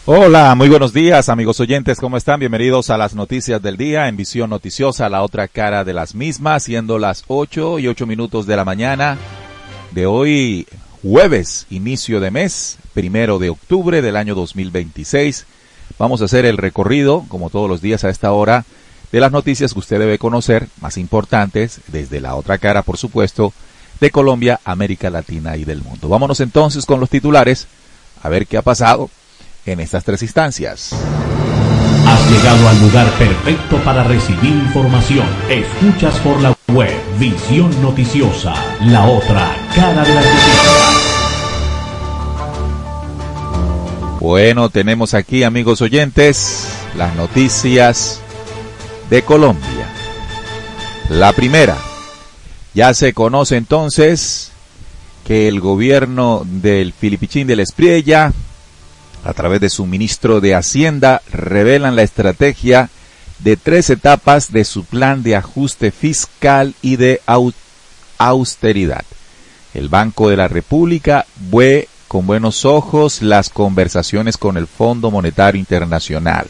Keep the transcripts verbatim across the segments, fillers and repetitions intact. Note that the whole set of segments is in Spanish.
Hola, muy buenos días, amigos oyentes, ¿cómo están? Bienvenidos a las noticias del día en Visión Noticiosa, la otra cara de las mismas, siendo las ocho y ocho minutos de la mañana de hoy, jueves, inicio de mes, primero de octubre del año dos mil veintiséis. Vamos a hacer el recorrido, como todos los días a esta hora, de las noticias que usted debe conocer, más importantes, desde la otra cara, por supuesto, de Colombia, América Latina y del mundo. Vámonos entonces con los titulares, a ver qué ha pasado en estas tres instancias. Has llegado al lugar perfecto para recibir información. Escuchas por la web Visión Noticiosa, la otra cara de las noticias. Bueno, tenemos aquí, amigos oyentes, las noticias de Colombia. La primera, ya se conoce entonces que el gobierno del Filipichín del Espriella, a través de su ministro de Hacienda, revelan la estrategia de tres etapas de su plan de ajuste fiscal y de au- austeridad. El Banco de la República ve con buenos ojos las conversaciones con el Fondo Monetario Internacional.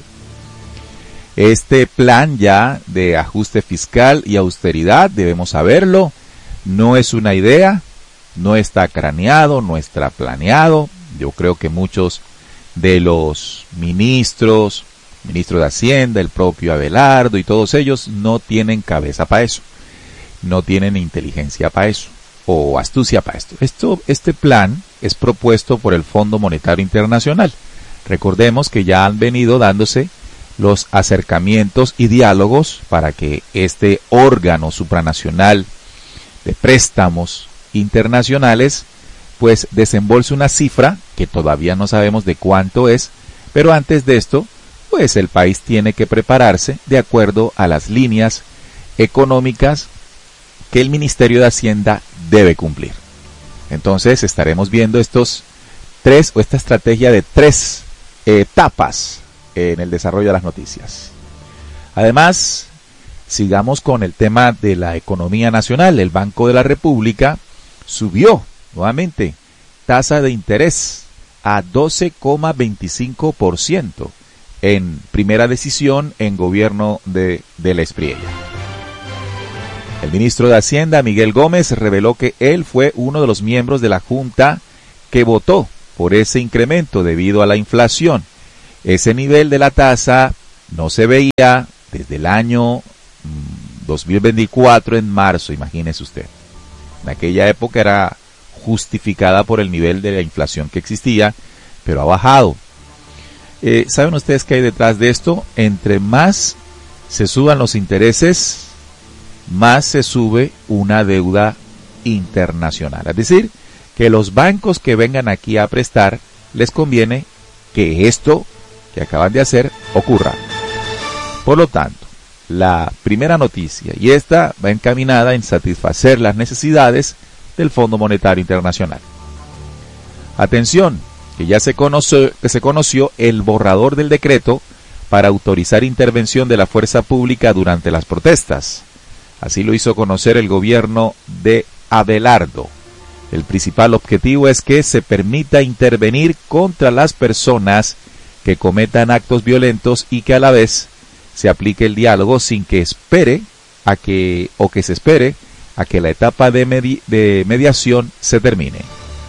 Este plan ya de ajuste fiscal y austeridad, debemos saberlo, no es una idea, no está craneado, no está planeado. Yo creo que muchos de los ministros, ministro de Hacienda, el propio Abelardo y todos ellos no tienen cabeza para eso, no tienen inteligencia para eso o astucia para esto. Esto, este plan es propuesto por el Fondo Monetario Internacional. Recordemos que ya han venido dándose los acercamientos y diálogos para que este órgano supranacional de préstamos internacionales pues desembolse una cifra que todavía no sabemos de cuánto es, pero antes de esto, pues el país tiene que prepararse de acuerdo a las líneas económicas que el Ministerio de Hacienda debe cumplir. Entonces estaremos viendo estos tres o esta estrategia de tres etapas en el desarrollo de las noticias. Además, sigamos con el tema de la economía nacional. El Banco de la República subió nuevamente tasa de interés a doce coma veinticinco por ciento en primera decisión en gobierno de, de la Espriella. El ministro de Hacienda, Miguel Gómez, reveló que él fue uno de los miembros de la Junta que votó por ese incremento debido a la inflación. Ese nivel de la tasa no se veía desde el año dos mil veinticuatro en marzo, imagínese usted. En aquella época era justificada por el nivel de la inflación que existía, pero ha bajado. Eh, ¿Saben ustedes qué hay detrás de esto? Entre más se suban los intereses, más se sube una deuda internacional. Es decir, que los bancos que vengan aquí a prestar, les conviene que esto que acaban de hacer ocurra. Por lo tanto, la primera noticia, y esta va encaminada en satisfacer las necesidades del Fondo Monetario Internacional. Atención, que ya se conoció, que se conoció el borrador del decreto para autorizar intervención de la fuerza pública durante las protestas. Así lo hizo conocer el gobierno de Abelardo. El principal objetivo es que se permita intervenir contra las personas que cometan actos violentos y que a la vez se aplique el diálogo sin que espere a que o que se espere a que la etapa de, medi- de mediación se termine.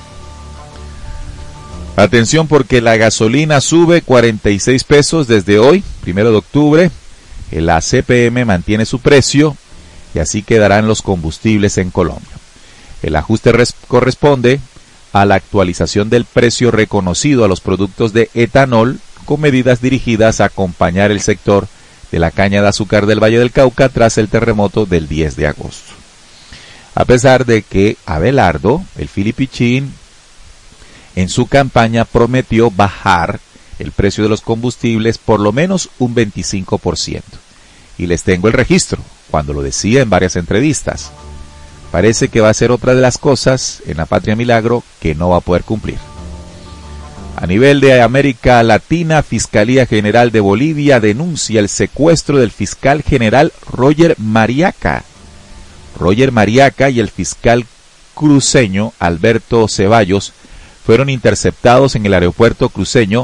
Atención, porque la gasolina sube cuarenta y seis pesos desde hoy, primero de octubre. La C P M mantiene su precio y así quedarán los combustibles en Colombia. El ajuste res- corresponde a la actualización del precio reconocido a los productos de etanol con medidas dirigidas a acompañar el sector de la caña de azúcar del Valle del Cauca tras el terremoto del diez de agosto. A pesar de que Abelardo, el Filipichín, en su campaña prometió bajar el precio de los combustibles por lo menos un veinticinco por ciento. Y les tengo el registro, cuando lo decía en varias entrevistas. Parece que va a ser otra de las cosas en la Patria Milagro que no va a poder cumplir. A nivel de América Latina, Fiscalía General de Bolivia denuncia el secuestro del fiscal general Roger Mariaca. Roger Mariaca y el fiscal cruceño Alberto Ceballos fueron interceptados en el aeropuerto cruceño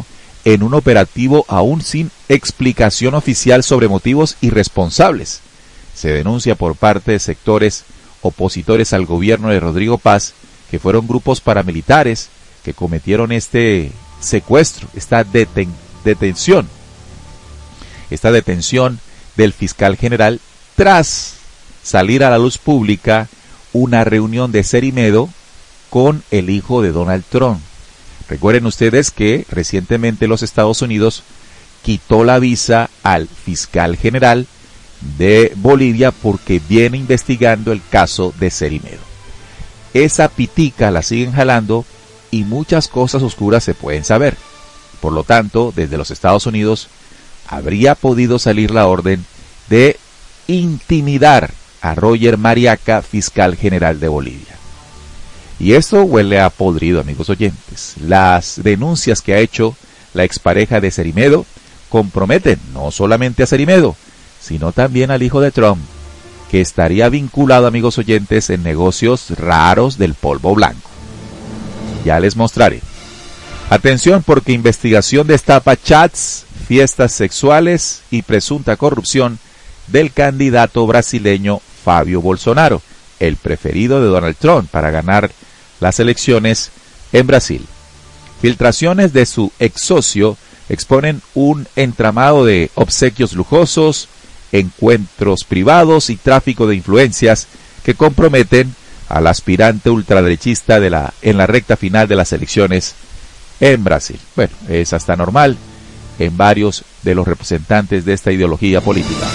en un operativo aún sin explicación oficial sobre motivos y responsables. Se denuncia por parte de sectores opositores al gobierno de Rodrigo Paz que fueron grupos paramilitares que cometieron este secuestro, esta deten- detención, esta detención del fiscal general tras salir a la luz pública una reunión de Cerimedo con el hijo de Donald Trump. Recuerden ustedes que recientemente los Estados Unidos quitó la visa al fiscal general de Bolivia porque viene investigando el caso de Cerimedo. Esa pitica la siguen jalando y muchas cosas oscuras se pueden saber. Por lo tanto, desde los Estados Unidos habría podido salir la orden de intimidar a Roger Mariaca, fiscal general de Bolivia. Y esto huele a podrido, amigos oyentes. Las denuncias que ha hecho la expareja de Cerimedo comprometen no solamente a Cerimedo, sino también al hijo de Trump, que estaría vinculado, amigos oyentes, en negocios raros del polvo blanco. Ya les mostraré. Atención, porque investigación destapa chats, fiestas sexuales y presunta corrupción del candidato brasileño Fabio Bolsonaro, el preferido de Donald Trump para ganar las elecciones en Brasil. Filtraciones de su ex socio exponen un entramado de obsequios lujosos, encuentros privados y tráfico de influencias que comprometen al aspirante ultraderechista de la, en la recta final de las elecciones en Brasil. Bueno, es hasta normal en varios de los representantes de esta ideología política.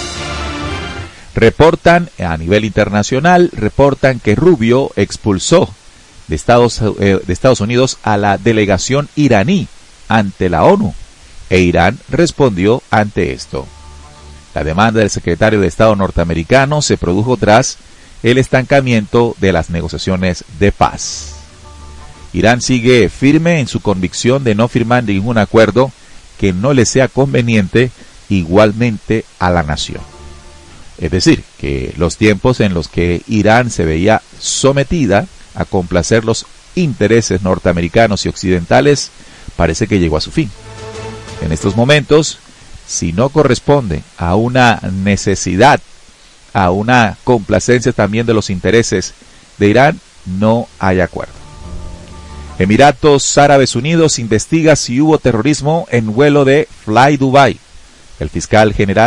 Reportan a nivel internacional, reportan que Rubio expulsó de Estados, eh, de Estados Unidos a la delegación iraní ante la ONU, e Irán respondió ante esto. La demanda del secretario de Estado norteamericano se produjo tras el estancamiento de las negociaciones de paz. Irán sigue firme en su convicción de no firmar ningún acuerdo que no le sea conveniente igualmente a la nación. Es decir, que los tiempos en los que Irán se veía sometida a complacer los intereses norteamericanos y occidentales parece que llegó a su fin. En estos momentos, si no corresponde a una necesidad, a una complacencia también de los intereses de Irán, no hay acuerdo. Emiratos Árabes Unidos investiga si hubo terrorismo en vuelo de Fly Dubai. El fiscal general